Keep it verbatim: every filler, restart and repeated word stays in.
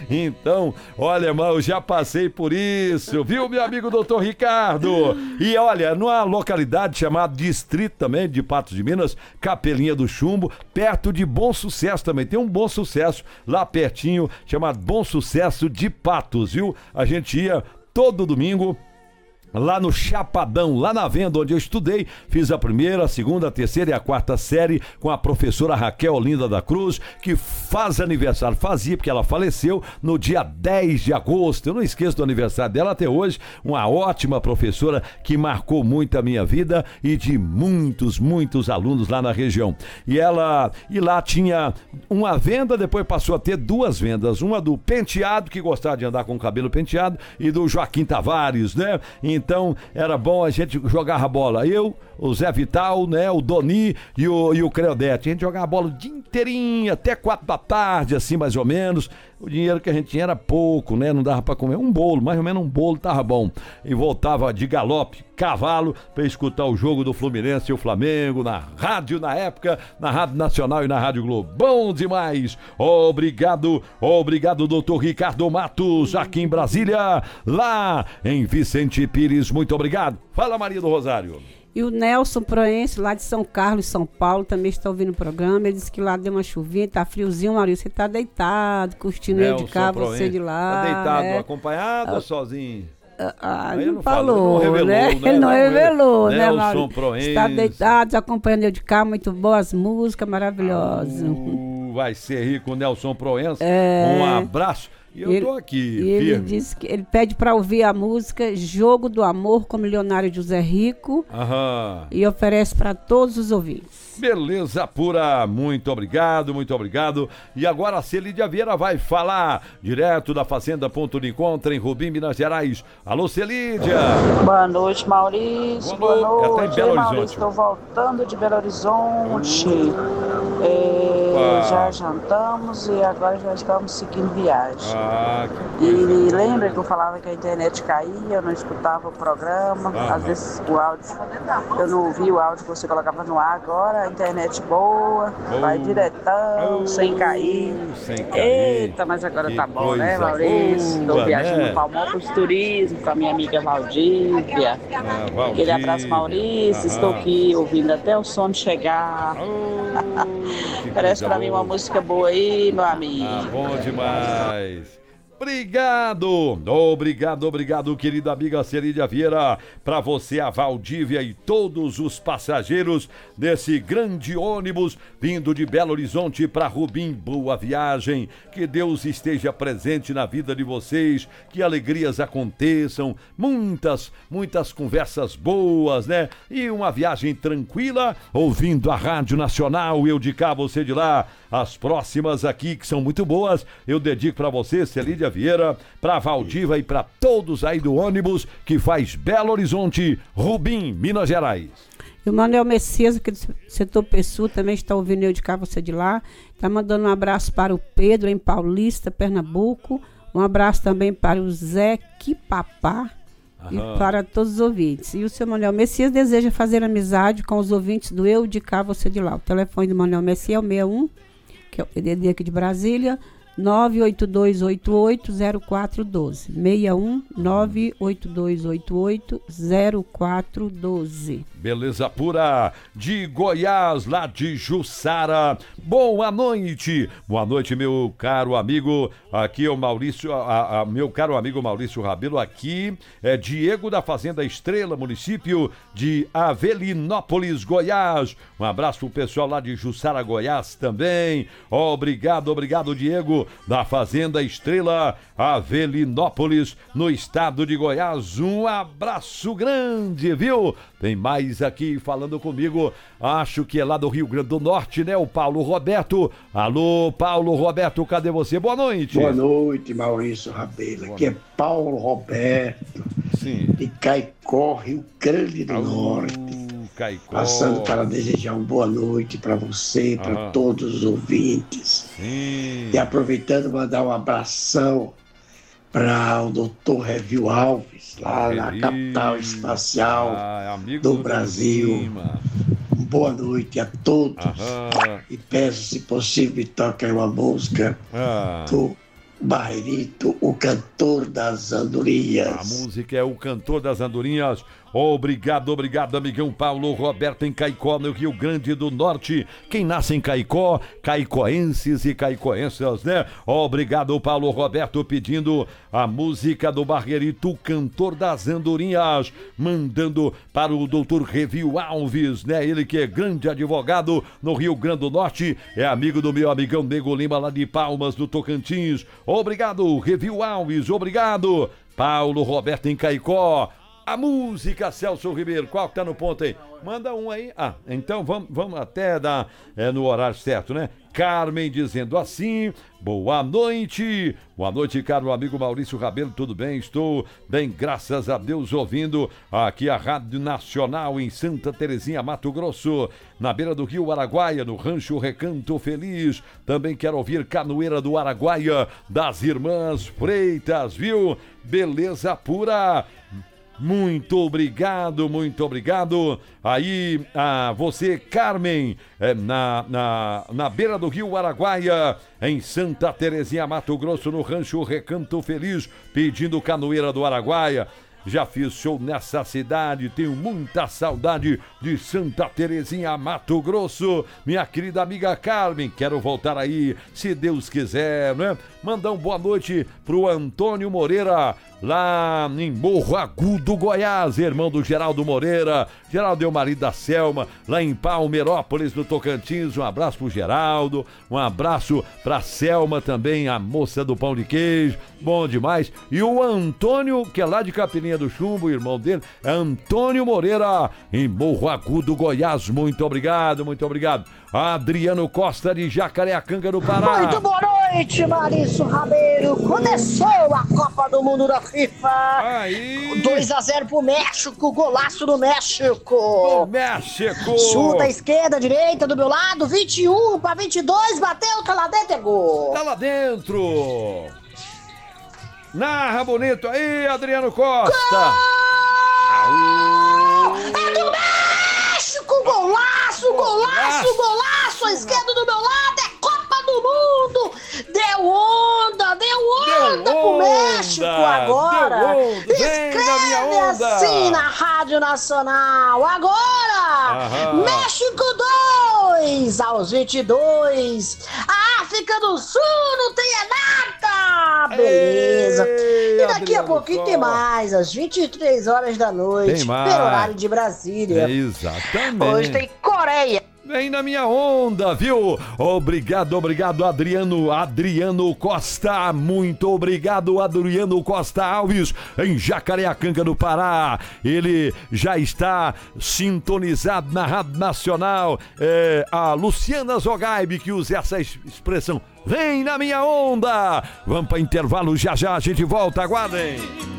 Então, olha, mas eu já passei por isso, viu, meu amigo doutor Ricardo? E olha, numa localidade chamada Distrito também, de Patos de Minas, Capelinha do Chumbo, perto de Bom Sucesso também. Tem um Bom Sucesso lá pertinho, chamado Bom Sucesso de Patos, viu? A gente ia todo domingo lá no Chapadão, lá na Venda, onde eu estudei, fiz a primeira, a segunda, a terceira e a quarta série com a professora Raquel Olinda da Cruz, que faz aniversário, fazia porque ela faleceu no dia dez de agosto, eu não esqueço do aniversário dela até hoje, uma ótima professora que marcou muito a minha vida e de muitos, muitos alunos lá na região. E ela, e lá tinha uma venda, depois passou a ter duas vendas, uma do Penteado, que gostava de andar com o cabelo penteado, e do Joaquim Tavares, né? Então, era bom a gente jogar a bola. Eu, o Zé Vital, né, o Doni e o, e o Creodete. A gente jogava a bola o dia inteirinho, até quatro da tarde, assim, mais ou menos. O dinheiro que a gente tinha era pouco, né? Não dava pra comer um bolo, mais ou menos um bolo tava bom. E voltava de galope, cavalo, pra escutar o jogo do Fluminense e o Flamengo na rádio, na época, na Rádio Nacional e na Rádio Globo. Bom demais! Obrigado, obrigado, doutor Ricardo Matos, aqui em Brasília, lá em Vicente Pires. Muito obrigado. Fala, Maria do Rosário. E o Nelson Proense, lá de São Carlos, São Paulo, também está ouvindo o programa. Ele disse que lá deu uma chuvinha, tá friozinho, Maurício. Você tá deitado, curtindo eu de cá, Proense. Você de lá. Tá deitado, né? Acompanhado ah, ou sozinho? Ah, não, não falou, falo, ele não revelou, né? né? Ele não revelou, né, Maurício? Proense. Está deitado, acompanhando eu de cá, muito boas músicas, maravilhosas. Ah, vai ser rico, Nelson Proense. É... Um abraço. E eu ele, tô aqui, e ele firme. Diz que ele pede para ouvir a música Jogo do Amor com o Milionário José Rico. Aham. E oferece para todos os ouvintes. Beleza pura, muito obrigado, muito obrigado. E agora a Celídia Vieira vai falar direto da Fazenda Ponto de Encontro em Rubim, Minas Gerais. Alô, Celídia. Boa noite, Maurício. Boa, Boa noite. noite. Belo Maurício, estou voltando de Belo Horizonte. É, já jantamos e agora já estamos seguindo viagem. Ah, que e me lembra que eu falava que a internet caía, eu não escutava o programa. Ah, Às vezes o áudio, eu não ouvi o áudio que você colocava no ar. Agora a internet boa, oh. vai diretão, oh. sem cair. Sem cair. Eita, mas agora que tá bom, né, Maurício? Estou viajando né? no Palmão Turismo com a minha amiga Valdívia. Ah, Valdívia. Aquele abraço, Maurício. Aham. Estou aqui ouvindo até o sono chegar. Oh, Parece pra boa. mim uma música boa aí, meu amigo. Ah, bom demais. Obrigado, obrigado, obrigado, querida amiga Celídia Vieira, para você, a Valdívia e todos os passageiros desse grande ônibus vindo de Belo Horizonte para Rubim. Boa viagem, que Deus esteja presente na vida de vocês, que alegrias aconteçam, muitas, muitas conversas boas, né? E uma viagem tranquila, ouvindo a Rádio Nacional, eu de cá, você de lá. As próximas aqui, que são muito boas, eu dedico para você, Celídia Vieira, para Valdiva e para todos aí do ônibus que faz Belo Horizonte, Rubim, Minas Gerais. E o Manuel Messias, aqui do setor Pessu, também está ouvindo eu de cá, você de lá. Está mandando um abraço para o Pedro, em Paulista, Pernambuco. Um abraço também para o Zé Quipapá. Aham. E para todos os ouvintes. E o seu Manuel Messias deseja fazer amizade com os ouvintes do Eu de Cá, você de lá. O telefone do Manuel Messias é o sessenta e um, que é o P D D aqui de Brasília, nove oito dois oito oito zero quatro um dois. sessenta e um, nove oito dois oito oito zero quatro um dois. Beleza pura de Goiás, lá de Jussara. Boa noite. Boa noite, meu caro amigo. Aqui é o Maurício, a, a, meu caro amigo Maurício Rabelo. Aqui é Diego da Fazenda Estrela, município de Avelinópolis, Goiás. Um abraço pro pessoal lá de Jussara, Goiás também. Obrigado, obrigado, Diego da Fazenda Estrela, Avelinópolis, no estado de Goiás. Um abraço grande, viu? Tem mais aqui falando comigo, acho que é lá do Rio Grande do Norte, né? O Paulo Roberto. Alô, Paulo Roberto, cadê você? Boa noite. Boa noite, Maurício Rabelo. Aqui é Paulo Roberto. Sim. De Caicó, Rio Grande do Alô, Norte. Caicó. Passando para desejar uma boa noite para você, para todos os ouvintes. Sim. E aproveitando, mandar um abração para o doutor Revio Alves, lá na capital espacial ah, do, do Brasil. Boa noite a todos. Aham. E peço, se possível, toque uma música ah. do Barrerito, o cantor das andorinhas. A música é o cantor das andorinhas. Obrigado, obrigado, amigão Paulo Roberto em Caicó, no Rio Grande do Norte. Quem nasce em Caicó, caicoenses e caicoenses, né? Obrigado, Paulo Roberto, pedindo a música do Barrerito, cantor das andorinhas, mandando para o doutor Revio Alves, né? Ele que é grande advogado no Rio Grande do Norte, é amigo do meu amigão Nego Lima, lá de Palmas, do Tocantins. Obrigado, Revio Alves, obrigado, Paulo Roberto em Caicó. A música, Celso Ribeiro, qual que tá no ponto aí? Manda um aí. Ah, então vamos, vamos até dar é, no horário certo, né? Carmen dizendo assim, boa noite. Boa noite, caro amigo Maurício Rabelo, tudo bem? Estou bem, graças a Deus, ouvindo aqui a Rádio Nacional em Santa Terezinha, Mato Grosso, na beira do Rio Araguaia, no Rancho Recanto Feliz. Também quero ouvir Canoeira do Araguaia, das Irmãs Freitas, viu? Beleza pura. Muito obrigado, muito obrigado. Aí, a você, Carmen, é, na, na, na beira do Rio Araguaia, em Santa Terezinha, Mato Grosso, no Rancho Recanto Feliz, pedindo Canoeira do Araguaia. Já fiz show nessa cidade, tenho muita saudade de Santa Terezinha, Mato Grosso. Minha querida amiga Carmen, quero voltar aí, se Deus quiser, né? Mandar uma boa noite pro Antônio Moreira, lá em Morro Agudo, Goiás, irmão do Geraldo Moreira. Geraldo é o marido da Selma, lá em Palmeirópolis, no Tocantins. Um abraço pro Geraldo, um abraço pra Selma também, a moça do pão de queijo, bom demais. E o Antônio, que é lá de Capilinha do Chumbo, o irmão dele, é Antônio Moreira, em Morro Agudo, Goiás. Muito obrigado, muito obrigado. Adriano Costa, de Jacareacanga, no Pará. Muito boa noite, Maurício Rabelo. Começou a Copa do Mundo da FIFA. Aí. dois a zero pro México, golaço do México. Do México. Chuta à esquerda, direita, do meu lado, vinte e um para vinte e dois, bateu, tá lá dentro, é gol. Tá lá dentro. Narra bonito aí, Adriano Costa. Gol! É do México, golaço, golaço, golaço, à esquerda do meu lado, é Copa do Mundo. Deu onda, deu onda deu pro onda, México agora. Deu onda. Escreve assim na Rádio Nacional. Agora, aham. México dois aos vinte e dois. A África do Sul não tem nada. Beleza. Ei, e daqui a pouquinho tem mais, às vinte e três horas da noite, pelo horário de Brasília. É, exatamente. Hoje tem Coreia. Vem na minha onda, viu? Obrigado, obrigado, Adriano, Adriano Costa. Muito obrigado, Adriano Costa Alves, em Jacareacanga, no Pará. Ele já está sintonizado na Rádio Nacional. É, a Luciana Zogaib que usa essa expressão. Vem na minha onda. Vamos para intervalo, já já a gente volta, aguardem.